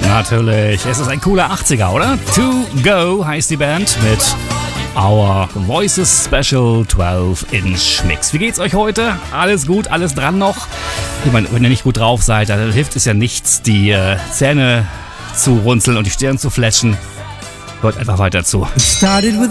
Natürlich, es ist ein cooler 80er, oder? To Go heißt die Band mit Our Voices Special 12-Inch Mix. Wie geht's euch heute? Alles gut, alles dran noch? Ich meine, wenn ihr nicht gut drauf seid, dann hilft es ja nichts, die Zähne zu runzeln und die Stirn zu fletschen. Hört einfach weiter zu.